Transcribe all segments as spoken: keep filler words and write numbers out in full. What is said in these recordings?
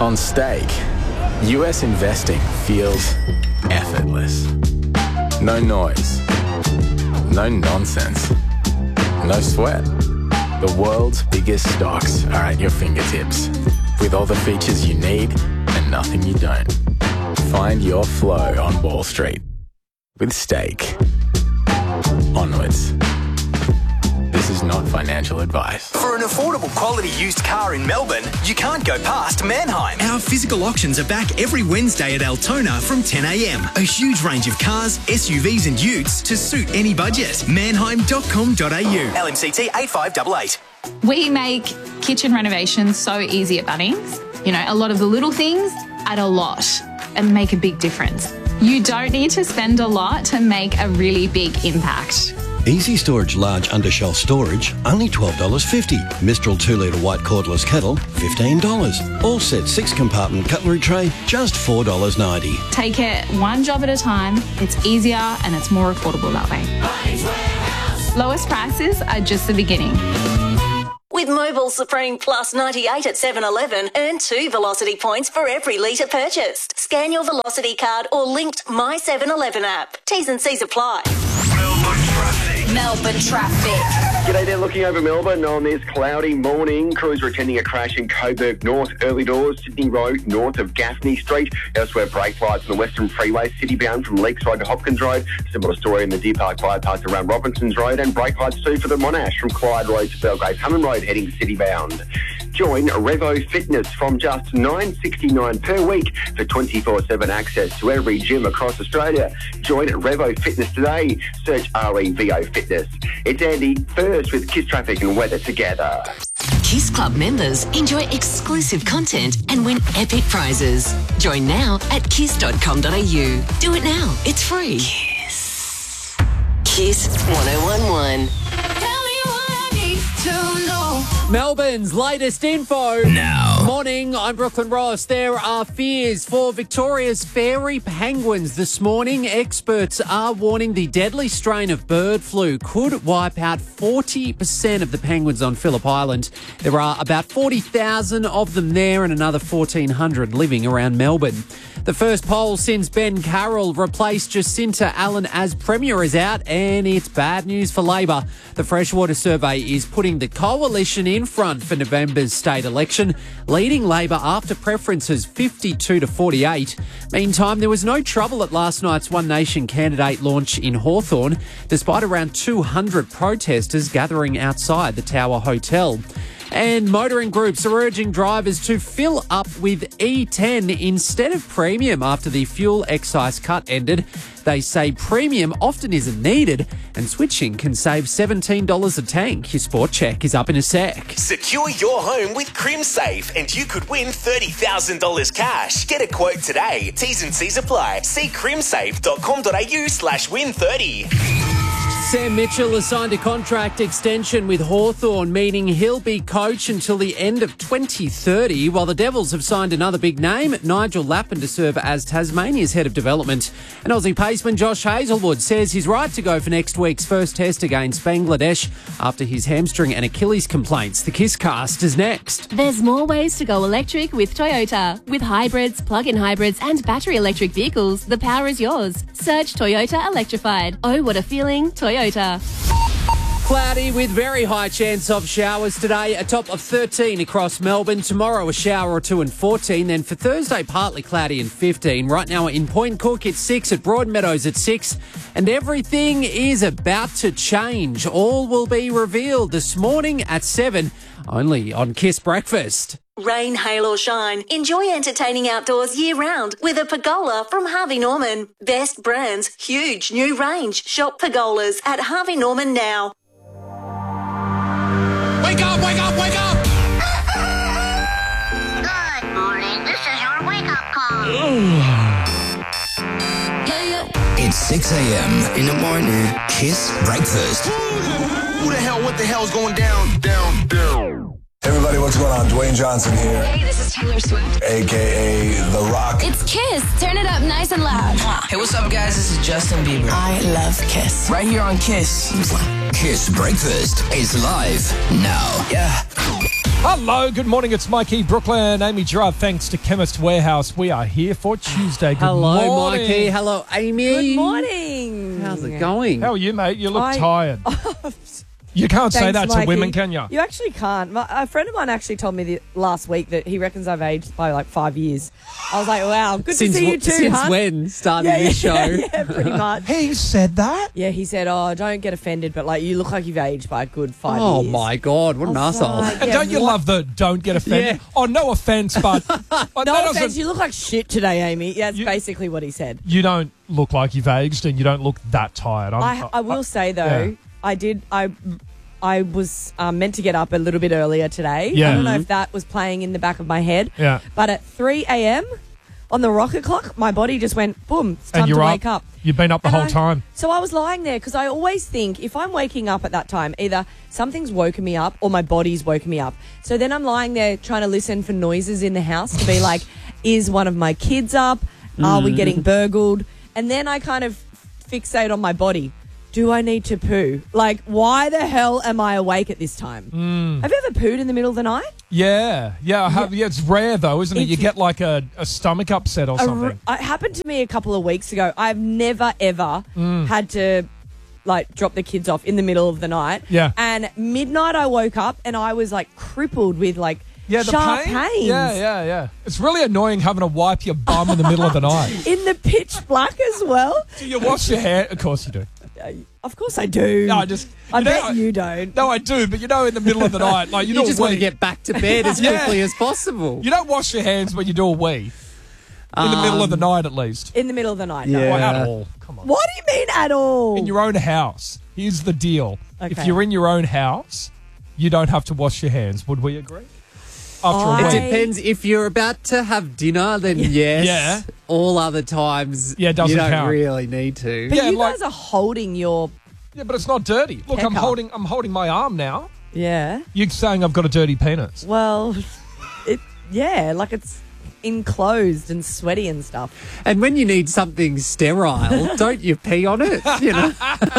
On Stake, U S investing feels effortless. No noise. No nonsense. No sweat. The world's biggest stocks are at your fingertips, with all the features you need and nothing you don't. Find your flow on Wall Street with Stake. Onwards. This is not financial advice. For an affordable quality used car in Melbourne, you can't go past Manheim. Our physical auctions are back every Wednesday at Altona from ten a m. A huge range of cars, S U Vs and utes to suit any budget. manheim dot com dot a u. L M C T eight five eight eight. We make kitchen renovations so easy at Bunnings. You know, a lot of the little things add a lot and make a big difference. You don't need to spend a lot to make a really big impact. Easy Storage Large Undershelf Storage, only twelve dollars fifty. Mistral two litre white cordless kettle, fifteen dollars. All set six compartment cutlery tray, just four dollars ninety. Take it one job at a time. It's easier and it's more affordable that way. Lowest prices are just the beginning. With Mobil Supreme Plus ninety-eight at seven eleven, earn two Velocity points for every litre purchased. Scan your Velocity card or linked My seven eleven app. T's and C's apply. Melbourne traffic. Melbourne traffic. G'day there, looking over Melbourne on this cloudy morning. Crews are attending a crash in Coburg North, early doors, Sydney Road, north of Gaffney Street. Elsewhere, brake lights on the Western Freeway, city bound from Lakeside to Hopkins Road. Similar story in the Deer Park bypass around Robinsons Road, and brake lights too for the Monash from Clyde Road to Belgrave Hammond Road, heading city bound. Join Revo Fitness from just nine dollars sixty-nine per week for twenty-four seven access to every gym across Australia. Join Revo Fitness today. Search R E V O Fitness. It's Andy, first with Kiss Traffic and Weather together. Kiss Club members enjoy exclusive content and win epic prizes. Join now at kiss dot com dot a u. Do it now. It's free. Kiss. Kiss one oh one one. Melbourne's latest info. Now. Morning, I'm Brooklyn Ross. There are fears for Victoria's fairy penguins this morning. Experts are warning the deadly strain of bird flu could wipe out forty percent of the penguins on Phillip Island. There are about forty thousand of them there and another fourteen hundred living around Melbourne. The first poll since Ben Carroll replaced Jacinta Allen as Premier is out, and it's bad news for Labor. The Freshwater Survey is putting the coalition in front for November's state election, leading Labor after preferences fifty-two to forty-eight. Meantime, there was no trouble at last night's One Nation candidate launch in Hawthorn, despite around two hundred protesters gathering outside the Tower Hotel. And motoring groups are urging drivers to fill up with E ten instead of premium after the fuel excise cut ended. They say premium often isn't needed and switching can save seventeen dollars a tank. Your sport check is up in a sec. Secure your home with CrimSafe and you could win thirty thousand dollars cash. Get a quote today. T's and C's apply. See crimsafe dot com dot a u slash win thirty. Sam Mitchell has signed a contract extension with Hawthorn, meaning he'll be coach until the end of twenty thirty, while the Devils have signed another big name, Nigel Lappin, to serve as Tasmania's head of development. And Aussie paceman Josh Hazelwood says he's right to go for next week's first test against Bangladesh after his hamstring and Achilles complaints. The Kiss Cast is next. There's more ways to go electric with Toyota. With hybrids, plug-in hybrids and battery electric vehicles, the power is yours. Search Toyota Electrified. Oh, what a feeling, Toyota. Cloudy with very high chance of showers today, a top of thirteen across Melbourne. Tomorrow a shower or two and fourteen. Then for Thursday, partly cloudy and fifteen. Right now in Point Cook it's six, at Broadmeadows at six. And everything is about to change. All will be revealed this morning at seven, only on Kiss Breakfast. Rain, hail or shine, enjoy entertaining outdoors year-round with a pergola from Harvey Norman. Best brands, huge new range. Shop pergolas at Harvey Norman now. Wake up, wake up, wake up! Good morning, this is your wake-up call. Yeah, yeah. It's six a m in the morning. Kiss Breakfast. Who the hell, what the hell's going down, down, down? Hey everybody, what's going on? Dwayne Johnson here. Hey, this is Taylor Swift. A K A The Rock. It's Kiss. Turn it up nice and loud. Hey, what's up, guys? This is Justin Bieber. I love Kiss. Right here on Kiss. Kiss Breakfast is live now. Yeah. Hello, good morning. It's Mikey, Brooklyn, Amy Gerard. Thanks to Chemist Warehouse. We are here for Tuesday. Good Hello, morning. Mikey. Hello, Amy. Good morning. How's it going? How are you, mate? You look I- tired. You can't say Thanks, that to Mikey. women, can you? You actually can't. My, a friend of mine actually told me the, last week that he reckons I've aged by like five years. I was like, wow, good Since to see you wh- too, since hun. when? Starting yeah, this yeah, show? Yeah, pretty much. He said that? Yeah, he said, oh, don't get offended, but like you look like you've aged by a good five Oh, years. my God. What an I was asshole. like, And yeah, don't you what- love the don't get offended? Yeah. Oh, no offense, but but that No doesn't- offense, you look like shit today, Amy. Yeah, that's You- basically what he said. you don't look like you've aged and you don't look that tired. I'm, I, I will say though, yeah. I did. I I was um, meant to get up a little bit earlier today. Yeah. I don't know if that was playing in the back of my head. Yeah. But at three a.m. on the rocket clock, my body just went boom. It's time and you're to up. wake up. You've been up the And whole I- time. So I was lying there because I always think if I'm waking up at that time, either something's woken me up or my body's woken me up. So then I'm lying there trying to listen for noises in the house to be like, is one of my kids up? Are we getting burgled? And then I kind of fixate on my body. Do I need to poo? Like, why the hell am I awake at this time? Mm. Have you ever pooed in the middle of the night? Yeah, yeah, I have, yeah. It's rare though, isn't it? You It's- get like a, a stomach upset or A something. r- It happened to me a couple of weeks ago. I've never, ever Mm. had to like drop the kids off in the middle of the night. Yeah. And midnight I woke up and I was like crippled with like Yeah, the sharp pain? pains. Yeah, yeah, yeah. It's really annoying having to wipe your bum in the middle of the night. In the pitch black as well. Do you wash your hair? Of course you do. Of course I do. No, I just. I you know, bet you don't. No, I do, but you know, in the middle of the night, like you, You do just a want to wee. get back to bed as Yeah. quickly as possible. You don't wash your hands when you do a wee. In the middle of the Um, night, at least. In the middle of the night. No. Yeah. Well, at all. Come on. What do you mean at all? In your own house. Here's the deal. If Okay. you're in your own house, you don't have to wash your hands. Would we agree? After I- a It week. depends. If you're about to have dinner, then yes. Yeah. All other times, Yeah, it doesn't you don't count. really need to. But Yeah, you like- guys are holding your Yeah, but it's not dirty. Look, I'm Pecker. holding. I'm holding my arm now. yeah. You're saying I've got a dirty penis. Well, it yeah, like it's enclosed and sweaty and stuff. And when you need something sterile, don't you pee on it? You know,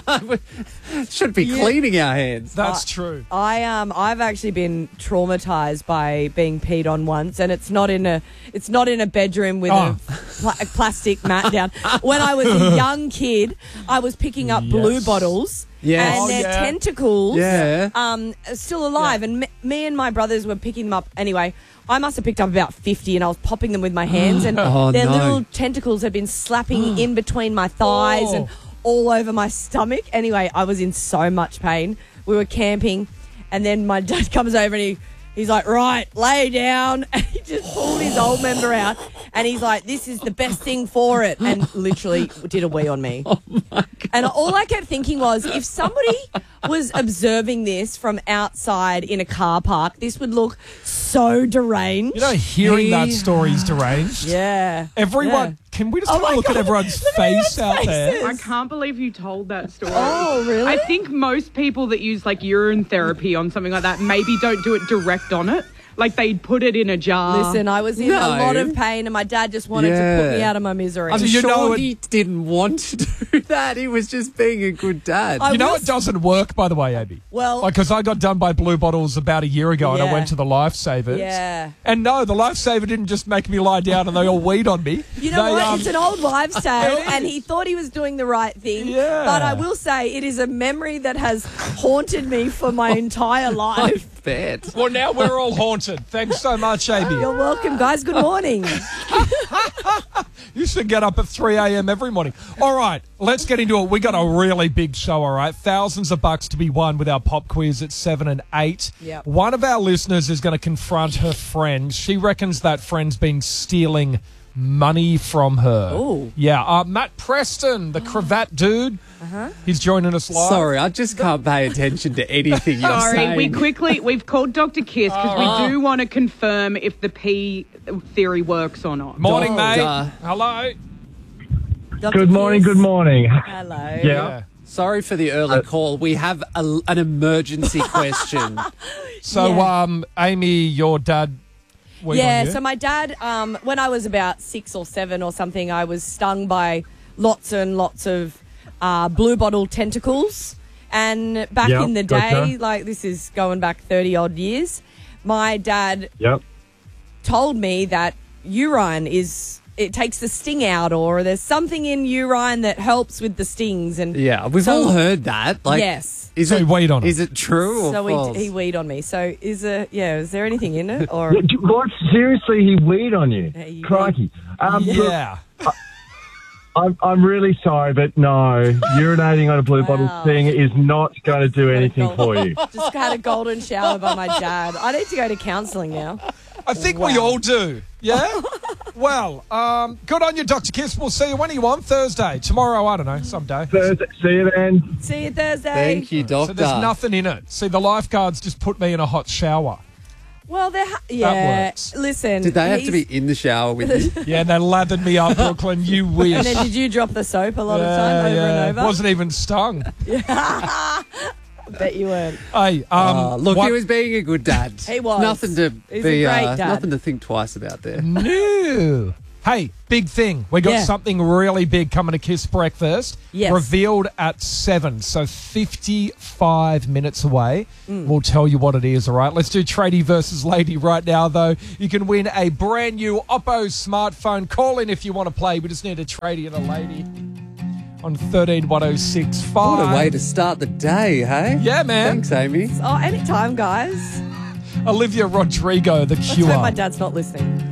should be Yeah. cleaning our hands. That's true. I um I've actually been traumatized by being peed on once, and it's not in a it's not in a bedroom with Oh. a, pla- a plastic mat down. When I was a young kid, I was picking up blue Yes. bottles. Yes. And Oh, their yeah. tentacles Yeah. um, are still alive. And me, me and my brothers were picking them up. Anyway, I must have picked up about fifty and I was popping them with my hands. And Oh, their no. little tentacles had been slapping in between my thighs Oh. and all over my stomach. Anyway, I was in so much pain. We were camping. And then my dad comes over and he, he's like, right, lay down. And he just pulled his old member out. And he's like, this is the best thing for it. And literally did a wee on me. Oh my God. And all I kept thinking was, if somebody was observing this from outside in a car park, this would look so deranged. You know, hearing that Hey. story is deranged. Yeah. Everyone, Yeah. can we just Oh have a my look at God. everyone's Look at face everyone's out there? faces. I can't believe you told that story. Oh, really? I think most people that use like urine therapy on something like that maybe don't do it direct on it. Like they'd put it in a jar. Listen, I was in No. a lot of pain and my dad just wanted to put me Yeah. out of my misery. I'm So you sure know it- he didn't want to do that. He was just being a good dad. I You know will it doesn't work, by the way, Abby. Well- like because I got done by Blue Bottles about a year ago, and I Yeah. went to the Lifesavers. Yeah. And no, the Lifesaver didn't just make me lie down and they all weed on me. You know They, what? um, It's an old wives' tale, It is. and he thought he was doing the right thing. Yeah. But I will say, it is a memory that has haunted me for my entire life. I bet. Well, now we're all haunted. Thanks so much, Abby. You're welcome, guys. Good morning. You should get up at three a.m. every morning. All right, let's get into it. We got a really big show, all right? Thousands of bucks to be won with our pop quiz at seven and eight. Yep. One of our listeners is going to confront her friend. She reckons that friend's been stealing money from her. Ooh. Yeah, uh, Matt Preston, the cravat dude. Uh-huh. He's joining us live. Sorry, I just can't pay attention to anything you're Sorry, saying. we quickly we've called Doctor Kiss because Oh. we do want to confirm if the P theory works or not. Morning, Oh, mate. duh. Hello. Doctor Good morning, Kiss. good morning. Hello. Yeah. Sorry for the early call. We have a, an emergency question. So, Yeah. um, Amy, your dad. weed Yeah, on you? so my dad, um, when I was about six or seven or something, I was stung by lots and lots of uh, blue bottle tentacles. And back Yeah, in the day, gotcha. like this is going back thirty odd years, my dad Yep. told me that urine is, it takes the sting out, or there's something in urine that helps with the stings. And Yeah, we've so- all heard that. Like, yes. Is So it he weighed on it. Is it true or So false? he, he weed on me. So is a yeah? Is there anything in it or? Yeah, do- What? Seriously, he weed on you? Yeah, he Crikey. Um, look, Yeah. I'm, I'm really sorry, but no, urinating on a blue bottle Wow. thing is not going to do anything for you. Just had a golden shower by my dad. I need to go to counselling now. I think we Wow. all do. Yeah? Well, um, good on you, Doctor Kiss. We'll see you when are you on? Thursday. Tomorrow, I don't know, someday. Thursday, see you then. See you Thursday. Thank you, So doctor. there's nothing in it. See, the lifeguards just put me in a hot shower. Well, they ha- yeah. works. Listen, Did they have to he's- be in the shower with you? Yeah, and they lathered me up, Brooklyn. You wish. And then did you drop the soap a lot yeah, of time over yeah. and over? Wasn't even stung. Bet you weren't. Hey, um, Oh, look, what- he was being a good dad. He was. Nothing to He's be, a great uh, dad. nothing to think twice about there. No. Hey, big thing. We got Yeah. something really big coming to Kiss Breakfast. Yes. Revealed at seven, so fifty-five minutes away. Mm. We'll tell you what it is, all right? Let's do Tradie versus Lady right now, though. You can win a brand new Oppo smartphone. Call in if you want to play. We just need a Tradie and a Lady on thirteen one oh six five. What a way to start the day, hey? Yeah, man. Thanks, Amy. Oh, anytime, guys. Olivia Rodrigo, The Let's Cure. hope my dad's not listening.